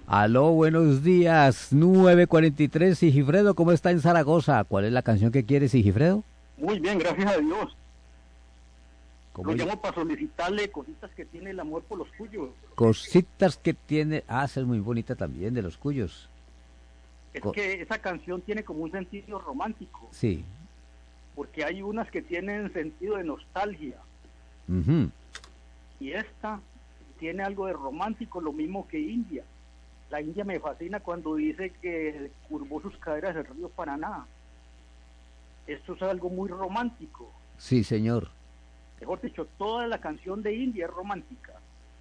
Aló, buenos días, 9:43, Sigifredo, ¿cómo está en Zaragoza? ¿Cuál es la canción que quiere, Sigifredo? Muy bien, gracias a Dios. ¿Cómo Lo llamo para solicitarle cositas que tiene el amor por los cuyos. Cositas que tiene... esa es muy bonita también, de los cuyos. Es que esa canción tiene como un sentido romántico. Sí. Porque hay unas que tienen sentido de nostalgia. Uh-huh. Y esta tiene algo de romántico, lo mismo que India. La India me fascina cuando dice que curvó sus caderas el río Paraná. Esto es algo muy romántico. Sí, señor. Mejor dicho, toda la canción de India es romántica.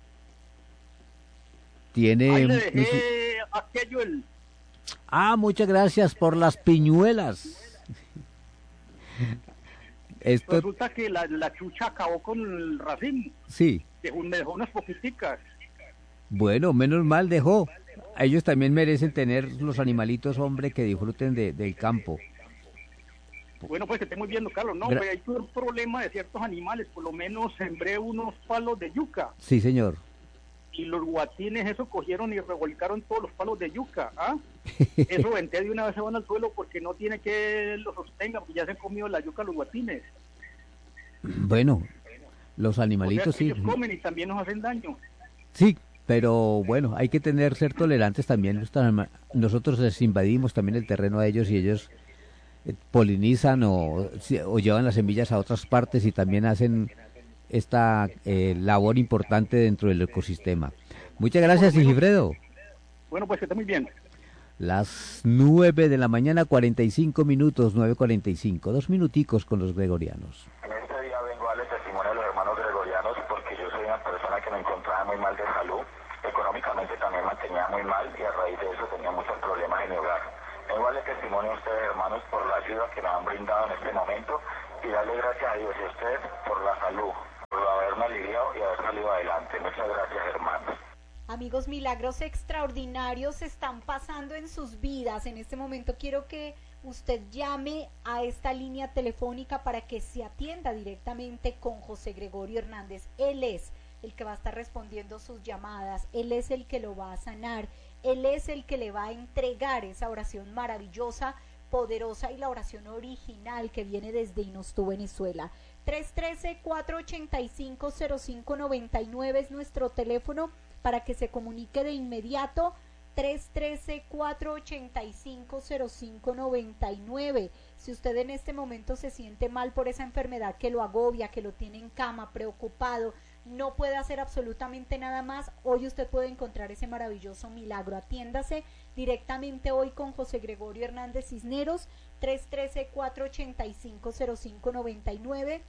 Tiene... Ahí le dejé aquello el... muchas gracias por las piñuelas. Resulta que la chucha acabó con el racimo. Sí. Me dejó unas poquiticas. Bueno, menos mal dejó. Ellos también merecen tener los animalitos, hombre, que disfruten del campo. Bueno, pues que estemos viendo, Carlos. No, pues hay un problema de ciertos animales. Por lo menos sembré unos palos de yuca. Sí, señor. Y los guatines, eso cogieron y revolcaron todos los palos de yuca. Eso venté de una vez, se van al suelo porque no tiene que los sostenga, porque ya se han comido la yuca los guatines. Bueno, los animalitos o sea, sí. Ellos comen y también nos hacen daño. Sí, pero bueno, hay que ser tolerantes también. Nosotros les invadimos también el terreno a ellos y ellos polinizan o llevan las semillas a otras partes y también hacen esta labor importante dentro del ecosistema. Muchas gracias, Sigifredo. Bueno, pues que esté muy bien. Las 9 de la mañana, 45 minutos, 9:45, 2 minuticos con los gregorianos. En este día vengo a darle testimonio a los hermanos gregorianos porque yo soy una persona que me encontraba muy mal de salud, económicamente también me mantenía muy mal y a raíz de eso tenía muchos problemas en mi hogar. Vengo a darle testimonio a ustedes, hermanos, por la ayuda que me han brindado en este momento y darle gracias a Dios y a ustedes por la salud, por haberme aliviado y haber salido adelante. Muchas gracias, hermanos. Amigos, milagros extraordinarios están pasando en sus vidas. En este momento quiero que usted llame a esta línea telefónica para que se atienda directamente con José Gregorio Hernández. Él es el que va a estar respondiendo sus llamadas, él es el que lo va a sanar, él es el que le va a entregar esa oración maravillosa, poderosa y la oración original que viene desde Inostú, Venezuela. 313-485-0599 es nuestro teléfono para que se comunique de inmediato. 313-485-0599. Si usted en este momento se siente mal por esa enfermedad que lo agobia, que lo tiene en cama, preocupado, no puede hacer absolutamente nada más, hoy usted puede encontrar ese maravilloso milagro. Atiéndase directamente hoy con José Gregorio Hernández Cisneros. 313-485-0599.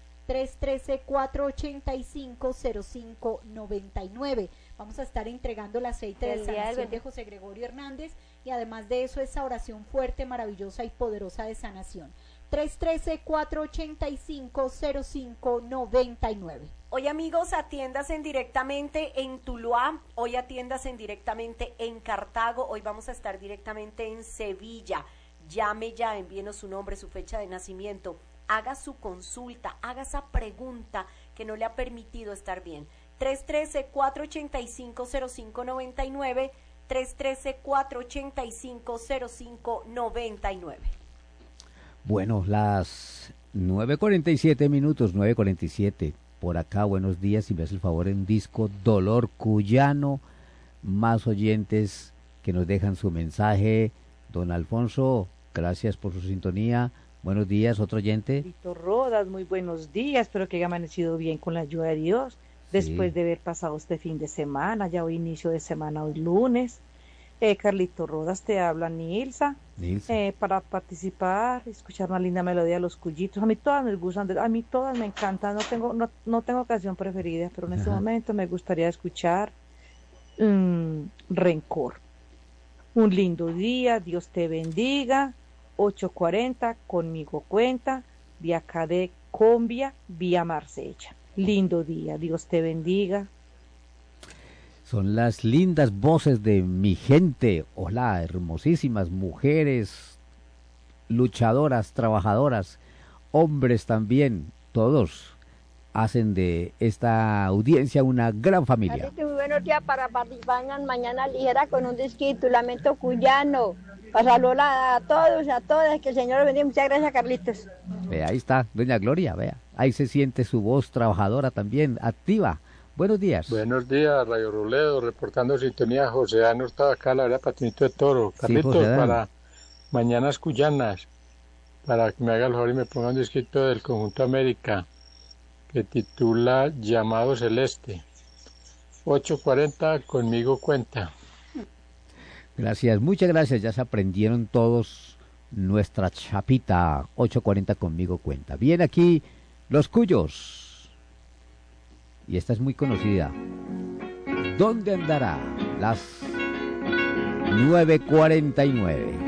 313-485-0599. Vamos a estar entregando el aceite de sanación de José Gregorio Hernández y además de eso esa oración fuerte, maravillosa y poderosa de sanación. 313-485-0599. Hoy, amigos, atiéndanse directamente en Tuluá, hoy atiéndanse directamente en Cartago, hoy vamos a estar directamente en Sevilla. Llame ya, envíenos su nombre, su fecha de nacimiento, haga su consulta, haga esa pregunta que no le ha permitido estar bien. 313-485-0599, 313-485-0599. Bueno, las 9:47 minutos, 9:47. Por acá, buenos días, si me hace el favor, en disco Dolor Cuyano, más oyentes que nos dejan su mensaje. Don Alfonso, gracias por su sintonía. Buenos días, otro oyente. Carlito Rodas, muy buenos días, espero que haya amanecido bien con la ayuda de Dios, después de haber pasado este fin de semana, ya hoy inicio de semana, hoy lunes. Carlito Rodas, te habla Nilsa. Para participar, escuchar una linda melodía de los cuyitos. A mí todas me gustan, a mí todas me encantan, no tengo canción preferida, pero en este momento me gustaría escuchar Rencor. Un lindo día, Dios te bendiga. 8:40, conmigo cuenta, de acá de Combia, vía Marsella. Lindo día, Dios te bendiga. Son las lindas voces de mi gente. Hola, hermosísimas mujeres, luchadoras, trabajadoras, hombres también, todos hacen de esta audiencia una gran familia. buenos días para participar en Mañana Ligera con un disquito, Lamento Cuyano. Para saludar a todos, a todas, que el Señor los bendiga. Muchas gracias, Carlitos. Ahí está, doña Gloria, vea. Ahí se siente su voz trabajadora también, activa. Buenos días. Buenos días, Radio Roledo, reportando sintonía. José Dan Hurtado acá, la verdad, Patinito de Toro. Carlitos, sí, para Mañanas Cuyanas, para que me haga el favor y me ponga un disquito del Conjunto América, que titula Llamado Celeste. 8:40, conmigo cuenta. Gracias, muchas gracias. Ya se aprendieron todos nuestra chapita. 8:40 conmigo cuenta. Bien, aquí Los Cuyos. Y esta es muy conocida. ¿Dónde andará? Las 9:49.